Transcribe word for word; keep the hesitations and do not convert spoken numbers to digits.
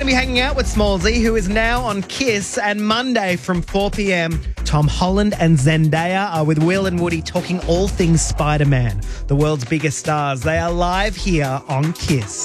to be hanging out with Smallsy, who is now on Kiss, and Monday from four p.m, Tom Holland and Zendaya are with Will and Woody talking all things Spider-Man, the world's biggest stars. They are live here on Kiss.